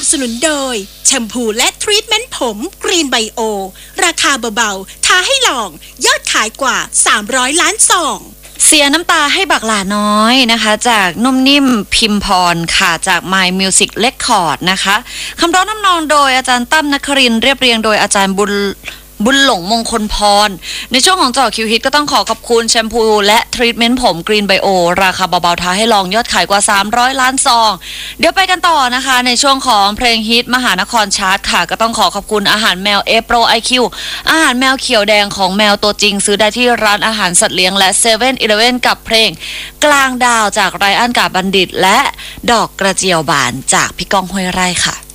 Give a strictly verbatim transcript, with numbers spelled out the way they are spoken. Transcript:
สนุนโดยแชมพูและทรีทเมนต์ผมกรีนไบโอราคาเบาๆท้าให้ลองยอดขายกว่าสามร้อยล้านซองเสียน้ำตาให้บักหลาน้อยนะคะจากนุ่มนิ่มพิมพรค่ะจาก My Music Record นะคะคำร้องนำนองโดยอาจารย์ตั้มนครินทร์เรียบเรียงโดยอาจารย์บุญบุญหลงมงคลพรในช่วงของเจาะคิวฮิตก็ต้องขอขอบคุณแชมพูและทรีทเมนต์ผมกรีนไบโอราคาเบาๆท้าให้ลองยอดขายกว่าสามร้อยล้านซองเดี๋ยวไปกันต่อนะคะในช่วงของเพลงฮิตมหานครชาร์ตค่ะก็ต้องขอขอบคุณอาหารแมวเอโปรไอคิวอาหารแมวเขียวแดงของแมวตัวจริงซื้อได้ที่ร้านอาหารสัตว์เลี้ยงและเซเว่นอีเลฟเว่นกับเพลงกลางดาวจากไรอันกาบัณฑิตและดอกกระเจียวบานจากพี่ก้องห้วยไร่ค่ะ